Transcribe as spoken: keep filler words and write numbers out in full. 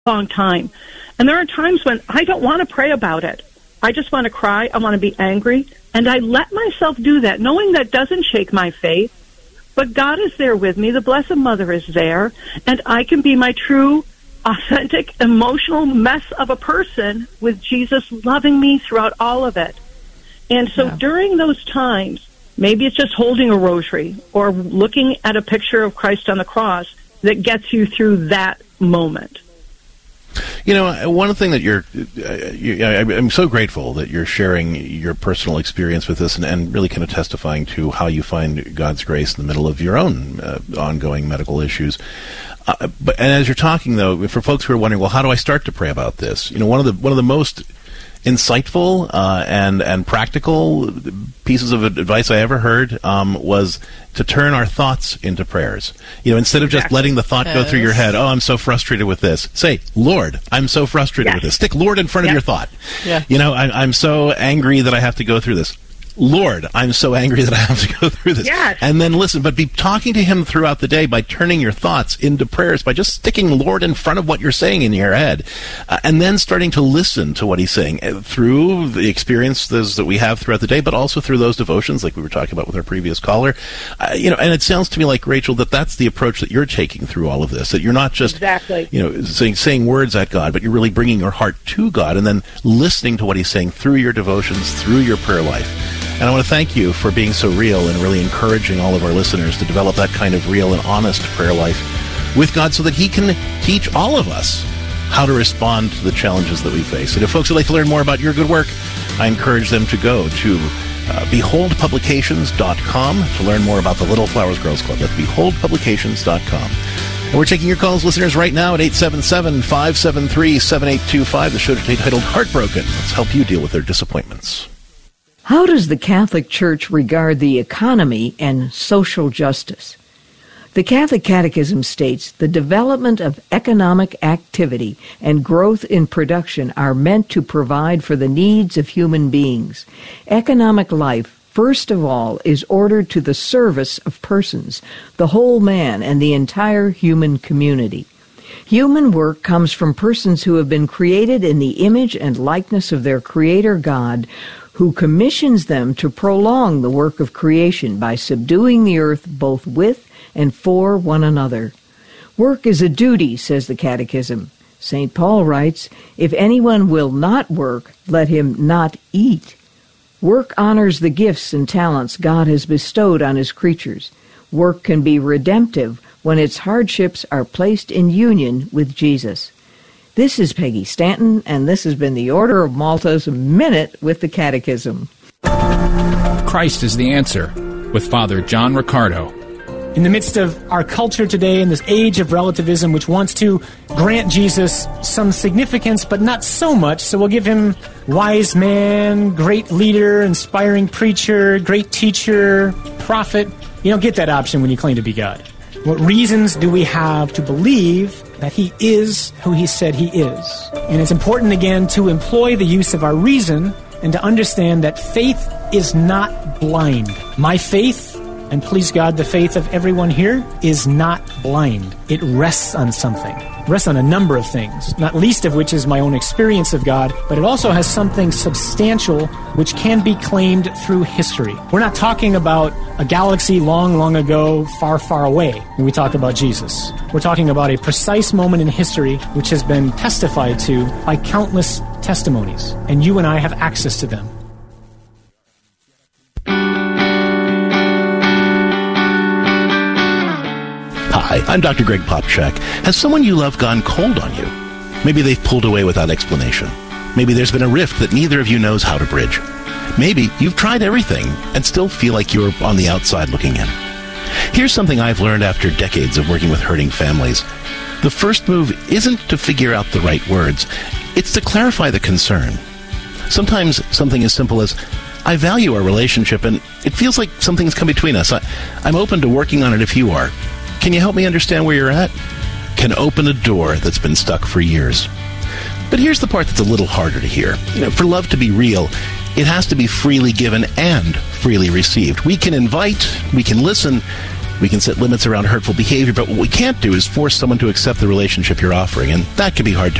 long time. And there are times when I don't want to pray about it. I just want to cry. I want to be angry. And I let myself do that, knowing that doesn't shake my faith. But God is there with me. The Blessed Mother is there. And I can be my true, authentic, emotional mess of a person with Jesus loving me throughout all of it. And so yeah. during those times, maybe it's just holding a rosary or looking at a picture of Christ on the cross that gets you through that moment. You know, one thing that you're, uh, you, I'm so grateful that you're sharing your personal experience with this and, and really kind of testifying to how you find God's grace in the middle of your own uh, ongoing medical issues. Uh, but and as you're talking, though, for folks who are wondering, well, how do I start to pray about this? You know, one of the one of the most insightful uh, and and practical pieces of advice I ever heard um, was to turn our thoughts into prayers. You know, instead of just exactly. letting the thought yes. go through your head, oh, I'm so frustrated with this. Say, Lord, I'm so frustrated yes. with this. Stick Lord in front yes. of your thought. Yeah. You know, I, I'm so angry that I have to go through this. Lord, I'm so angry that I have to go through this. Yes. And then listen, but be talking to him throughout the day by turning your thoughts into prayers, by just sticking Lord in front of what you're saying in your head, uh, and then starting to listen to what he's saying uh, through the experiences that we have throughout the day, but also through those devotions like we were talking about with our previous caller. Uh, you know, and it sounds to me like, Rachel, that that's the approach that you're taking through all of this, that you're not just exactly. you know, saying, saying words at God, but you're really bringing your heart to God and then listening to what he's saying through your devotions, through your prayer life. And I want to thank you for being so real and really encouraging all of our listeners to develop that kind of real and honest prayer life with God so that he can teach all of us how to respond to the challenges that we face. And if folks would like to learn more about your good work, I encourage them to go to uh, behold publications dot com to learn more about the Little Flowers Girls Club. That's behold publications dot com. And we're taking your calls, listeners, right now at eight seven seven, five seven three, seven eight two five. The show today titled Heartbroken. Let's help you deal with their disappointments. How does the Catholic Church regard the economy and social justice? The Catholic Catechism states the development of economic activity and growth in production are meant to provide for the needs of human beings. Economic life, first of all, is ordered to the service of persons, the whole man, and the entire human community. Human work comes from persons who have been created in the image and likeness of their Creator God, who commissions them to prolong the work of creation by subduing the earth both with and for one another. Work is a duty, says the Catechism. Saint Paul writes, if anyone will not work, let him not eat. Work honors the gifts and talents God has bestowed on his creatures. Work can be redemptive when its hardships are placed in union with Jesus. This is Peggy Stanton, and this has been the Order of Malta's Minute with the Catechism. Christ is the answer, with Father John Riccardo. In the midst of our culture today, in this age of relativism, which wants to grant Jesus some significance, but not so much, so we'll give him wise man, great leader, inspiring preacher, great teacher, prophet. You don't get that option when you claim to be God. What reasons do we have to believe that he is who he said he is? And it's important, again, to employ the use of our reason and to understand that faith is not blind. My faith, and please God, the faith of everyone here, is not blind. It rests on something. It rests on a number of things, not least of which is my own experience of God, but it also has something substantial which can be claimed through history. We're not talking about a galaxy long, long ago, far, far away when we talk about Jesus. We're talking about a precise moment in history which has been testified to by countless testimonies, and you and I have access to them. Hi, I'm Doctor Greg Popchak. Has someone you love gone cold on you? Maybe they've pulled away without explanation. Maybe there's been a rift that neither of you knows how to bridge. Maybe you've tried everything and still feel like you're on the outside looking in. Here's something I've learned after decades of working with hurting families. The first move isn't to figure out the right words. It's to clarify the concern. Sometimes something as simple as, I value our relationship and it feels like something's come between us. I, I'm open to working on it if you are. Can you help me understand where you're at? Can open a door that's been stuck for years. But here's the part that's a little harder to hear. You know, for love to be real, it has to be freely given and freely received. We can invite, we can listen, We can set limits around hurtful behavior, but what we can't do is force someone to accept the relationship you're offering, and that can be hard to